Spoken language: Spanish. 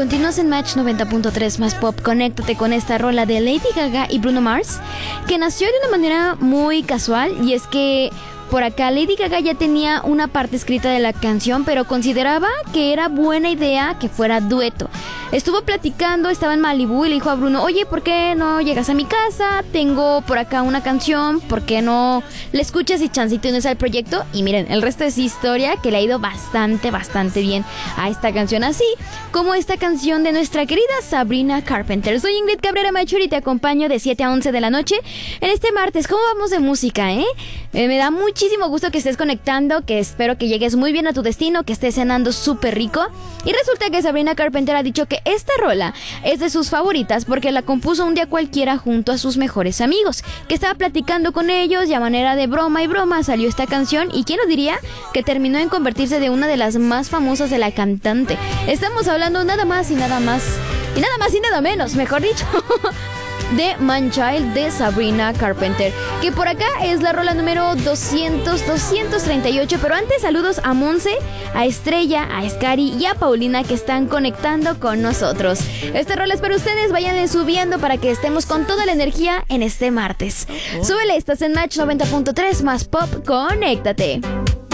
Continúas en Match 90.3 más pop. Conéctate con esta rola de Lady Gaga y Bruno Mars, que nació de una manera muy casual, y es que por acá Lady Gaga ya tenía una parte escrita de la canción, pero consideraba que era buena idea que fuera dueto. Estuvo platicando, estaba en Malibú y le dijo a Bruno: oye, ¿por qué no llegas a mi casa? Tengo por acá una canción, ¿por qué no la escuchas y chancito no es al proyecto? Y miren, el resto es historia, que le ha ido bastante bien a esta canción, así como esta canción de nuestra querida Sabrina Carpenter. Soy Ingrid Cabrera Macho y te acompaño de 7 a 11 de la noche en este martes. ¿Cómo vamos de música, me da muchísimo gusto que estés conectando, que espero que llegues muy bien a tu destino, que estés cenando súper rico. Y resulta que Sabrina Carpenter ha dicho que esta rola es de sus favoritas porque la compuso un día cualquiera junto a sus mejores amigos, que estaba platicando con ellos y a manera de broma y broma salió esta canción, y quién lo diría que terminó en convertirse de una de las más famosas de la cantante. Estamos hablando nada más y nada menos, mejor dicho, de Manchild de Sabrina Carpenter, que por acá es la rola número 238. Pero antes, saludos a Monse, a Estrella, a Escari y a Paulina, que están conectando con nosotros. Esta rola es para ustedes, vayan subiendo para que estemos con toda la energía en este martes. Súbele, estás en Match 90.3 más pop, conéctate.